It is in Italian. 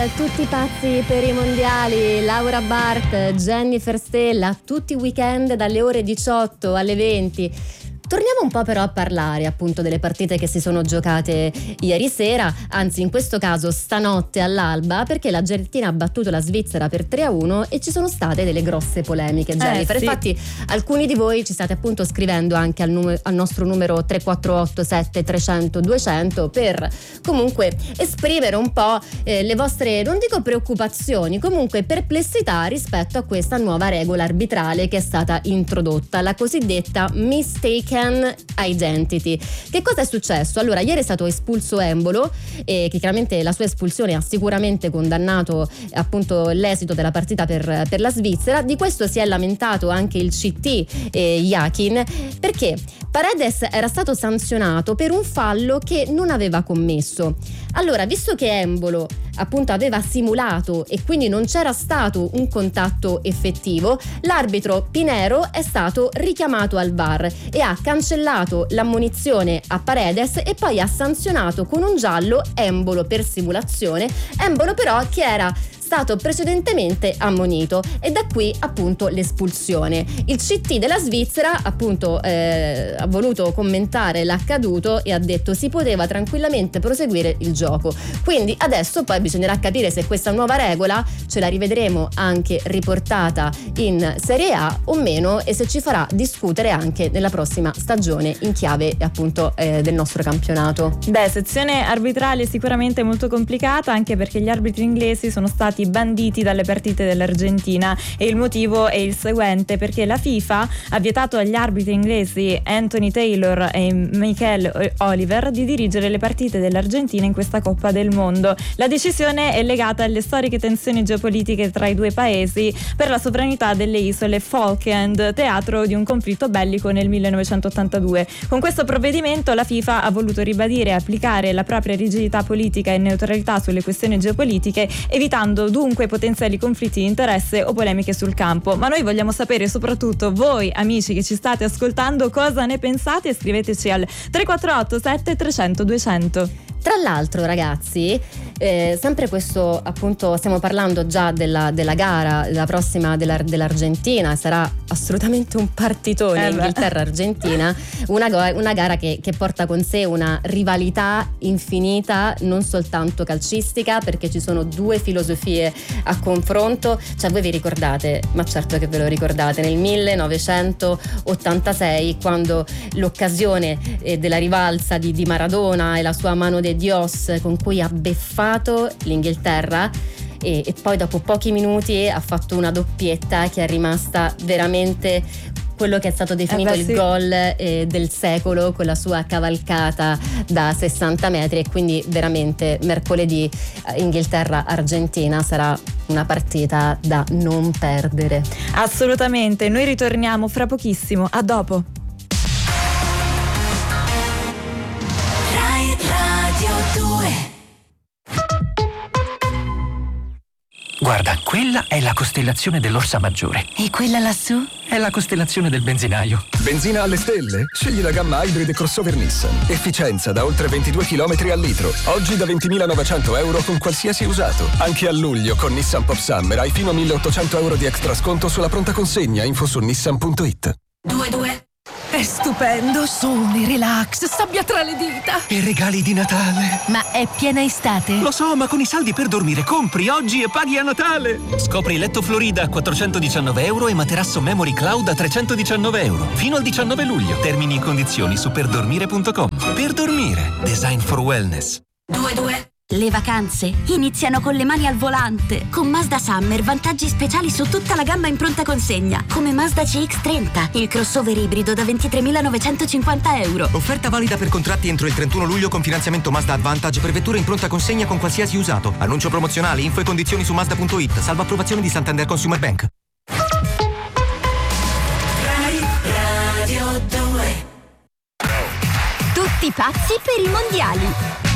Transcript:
tutti pazzi per i mondiali, Laura Bart, Jennifer Stella, tutti i weekend dalle ore 18 alle 20. Torniamo un po' però a parlare appunto delle partite che si sono giocate ieri sera, anzi in questo caso stanotte all'alba, perché l'Argentina ha battuto la Svizzera per 3-1 e ci sono state delle grosse polemiche, Jennifer. Sì. Infatti alcuni di voi ci state appunto scrivendo anche al nostro numero 348 7300 200 per comunque esprimere un po' le vostre, non dico preoccupazioni, comunque perplessità rispetto a questa nuova regola arbitrale che è stata introdotta, la cosiddetta mistaken identity. Che cosa è successo? Allora, ieri è stato espulso Embolo, che chiaramente la sua espulsione ha sicuramente condannato appunto l'esito della partita per la Svizzera. Di questo si è lamentato anche il CT Yakin, perché Paredes era stato sanzionato per un fallo che non aveva commesso. Allora, visto che Embolo appunto aveva simulato e quindi non c'era stato un contatto effettivo, l'arbitro Pinero è stato richiamato al VAR e ha cancellato l'ammonizione a Paredes e poi ha sanzionato con un giallo Embolo per simulazione, Embolo però che era stato precedentemente ammonito, e da qui appunto l'espulsione. Il CT della Svizzera appunto ha voluto commentare l'accaduto e ha detto si poteva tranquillamente proseguire il gioco. Quindi adesso poi bisognerà capire se questa nuova regola ce la rivedremo anche riportata in Serie A o meno, e se ci farà discutere anche nella prossima stagione in chiave appunto del nostro campionato. Sezione arbitrale sicuramente molto complicata, anche perché gli arbitri inglesi sono stati banditi dalle partite dell'Argentina, e il motivo è il seguente: perché la FIFA ha vietato agli arbitri inglesi Anthony Taylor e Michael Oliver di dirigere le partite dell'Argentina in questa Coppa del Mondo. La decisione è legata alle storiche tensioni geopolitiche tra i due paesi per la sovranità delle isole Falkland, teatro di un conflitto bellico nel 1982. Con questo provvedimento la FIFA ha voluto ribadire e applicare la propria rigidità politica e neutralità sulle questioni geopolitiche, evitando dunque potenziali conflitti di interesse o polemiche sul campo. Ma noi vogliamo sapere soprattutto voi, amici che ci state ascoltando, cosa ne pensate. Scriveteci al 348 7300 200. Tra l'altro, ragazzi, sempre questo appunto, stiamo parlando già della gara, la prossima dell'Argentina, sarà assolutamente un partitone, Inghilterra-Argentina, una gara che porta con sé una rivalità infinita, non soltanto calcistica, perché ci sono due filosofie a confronto. Cioè, voi vi ricordate, ma certo che ve lo ricordate, nel 1986, quando l'occasione della rivalsa di Maradona e la sua mano de Dios con cui ha beffato l'Inghilterra, e poi dopo pochi minuti ha fatto una doppietta che è rimasta veramente quello che è stato definito il gol del secolo, con la sua cavalcata da 60 metri, e quindi veramente mercoledì Inghilterra-Argentina sarà una partita da non perdere. Assolutamente, noi ritorniamo fra pochissimo, a dopo. Guarda, quella è la costellazione dell'Orsa Maggiore. E quella lassù? È la costellazione del benzinaio. Benzina alle stelle? Scegli la gamma Hybrid e crossover Nissan. Efficienza da oltre 22 km al litro. Oggi da 20.900 euro con qualsiasi usato. Anche a luglio con Nissan Pop Summer hai fino a 1.800 euro di extra sconto sulla pronta consegna. Info su nissan.it. 2. È stupendo, sole, relax, sabbia tra le dita. E regali di Natale. Ma è piena estate? Lo so, ma con i saldi per dormire compri oggi e paghi a Natale. Scopri letto Florida a 419 euro e materasso Memory Cloud a 319 euro. Fino al 19 luglio. Termini e condizioni su perdormire.com. Per dormire. Design for wellness. 2. Le vacanze iniziano con le mani al volante. Con Mazda Summer vantaggi speciali su tutta la gamma in pronta consegna, come Mazda CX-30, il crossover ibrido da 23.950 euro. Offerta valida per contratti entro il 31 luglio con finanziamento Mazda Advantage per vetture in pronta consegna con qualsiasi usato. Annuncio promozionale, info e condizioni su Mazda.it, salvo approvazione di Santander Consumer Bank. Radio 2. Tutti pazzi per i mondiali.